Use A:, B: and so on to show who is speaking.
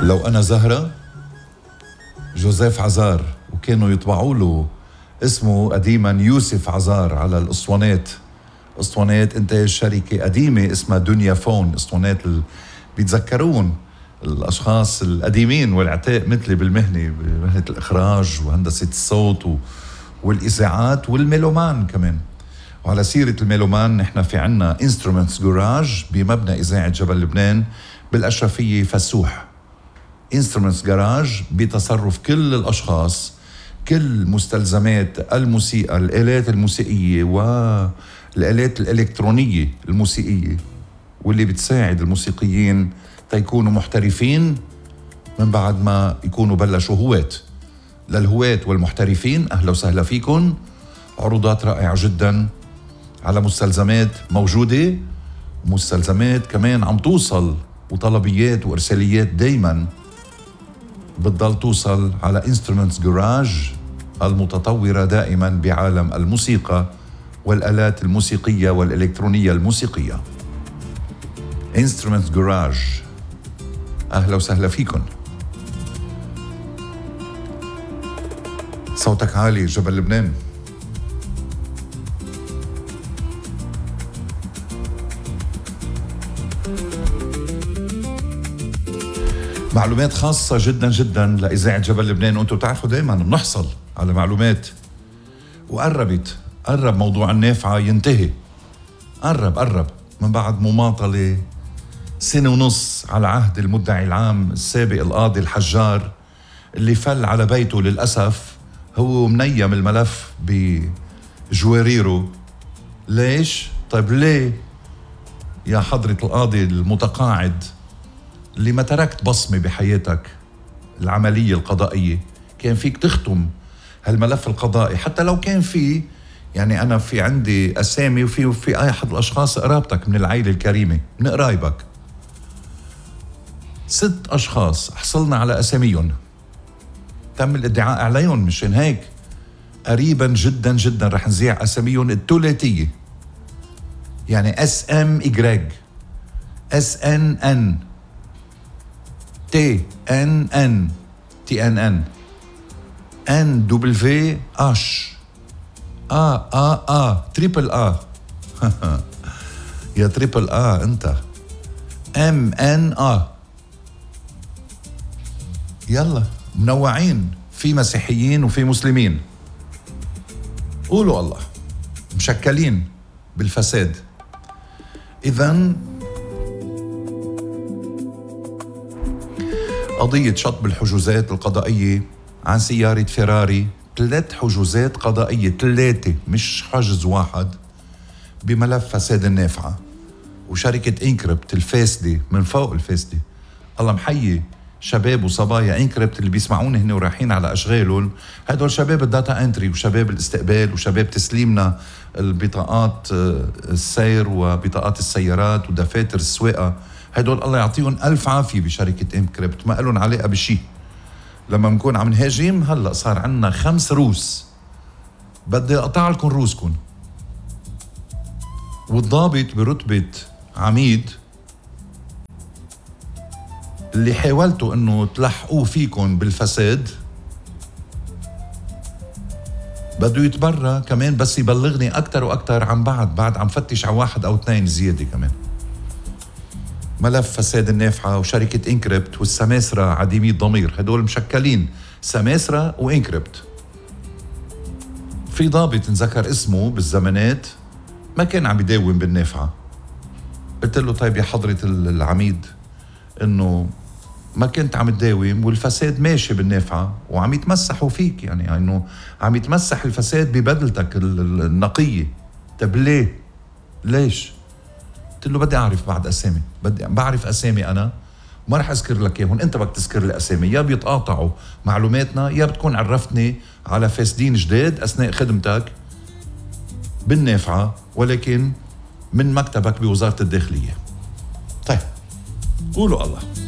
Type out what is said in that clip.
A: لو أنا زهرة جوزيف عزار، وكانوا يطبعوا له اسمه قديما يوسف عزار على الاسطوانات. اسطوانات انتاج شركة قديمة اسمها دنيا فون، اسطوانات بيتذكرون الاشخاص القديمين والعتاق مثلي بمهنة الاخراج وهندسة الصوت والاذاعات والميلومان كمان. وعلى سيرة الميلومان، نحن في عنا انسترومنتس جراج بمبنى اذاعة جبل لبنان بالاشرفية فسوح. انسترومنتس جراج بتصرف كل الاشخاص، كل مستلزمات الموسيقى، الآلات الموسيقية والآلات الإلكترونية الموسيقية، واللي بتساعد الموسيقيين تيكونوا محترفين من بعد ما يكونوا بلشوا هواة. للهواة والمحترفين أهلا وسهلا فيكم. عروضات رائعة جدا على مستلزمات موجودة، مستلزمات كمان عم توصل، وطلبيات وإرساليات دايما بتضل توصل على Instruments Garage المتطورة دائما بعالم الموسيقى والآلات الموسيقية والإلكترونية الموسيقية. Instruments Garage أهلا وسهلا فيكم. صوتك عالي جبل لبنان. معلومات خاصة جدا جدا لإذاعة جبل لبنان، وانتم بتعرفوا دائما بنحصل على معلومات. قرب موضوع النافعة ينتهي، قرب من بعد مماطلة 1.5 سنة على عهد المدعي العام السابق القاضي الحجار، اللي فل على بيته للأسف هو منيم الملف بجواريره. ليش؟ طيب ليه يا حضرة القاضي المتقاعد اللي ما تركت بصمة بحياتك العملية القضائية؟ كان فيك تختم هالملف القضائي، حتى لو كان في، يعني أنا في عندي أسامي وفي أي أحد الأشخاص قرابتك من العائلة الكريمة من قرايبك، 6 أشخاص حصلنا على أساميهم، تم الادعاء عليهم. مشان هيك قريبا جدا جدا رح نذيع أساميهم الثلاثية، يعني SMY SNN TNN TNN NWH تريبل يا تريبل انت MNA. يلا منوعين، في مسيحيين وفي مسلمين. قولوا الله، مشكلين بالفساد. إذن قضية شطب الحجوزات القضائية عن سيارة فيراري، 3 حجوزات قضائية، 3 مش حجز واحد، بملف فساد النافعة. وشركة انكريبت الفاسدة من فوق الفاسدة، الله محيي شباب وصبايا انكريبت اللي بيسمعوني هنا ورايحين على أشغالهم، هدول شباب الداتا انتري وشباب الاستقبال وشباب تسليمنا البطاقات السير وبطاقات السيارات ودفاتر السواقة. هدول الله يعطيهم ألف عافية بشركة انكريبت، ما لهم علاقة بشي. لما بنكون عم نهاجم، هلأ صار عنا 5 روس، بدي أقطع لكم روسكم. والضابط برتبة عميد اللي حاولتوا انه تلحقوه فيكم بالفساد بده يتبرى كمان، بس يبلغني اكتر واكتر عن بعد عم فتش على 1 أو 2 زيادة كمان. ملف فساد النافعة وشركة انكريبت والسماسرة عديمي الضمير، هدول مشكلين سماسرة وانكريبت. في ضابط نذكر اسمه بالزمانات ما كان عم يداوم بالنافعة، قلت له طيب يا حضرة العميد انه ما كنت عم تداوم والفساد ماشي بالنافعة وعم يتمسحوا فيك، يعني انه عم يتمسح الفساد ببدلتك النقية. طب ليش؟ قلت له بدي اعرف بعد اسامي، بعرف اسامي انا وما رح اذكر لك اياهم، انت بدك تذكر لي اسامي، يا بيتقاطعوا معلوماتنا يا بتكون عرفتني على فاسدين جداد اثناء خدمتك بالنافعة ولكن من مكتبك بوزارة الداخلية. طيب قولوا الله.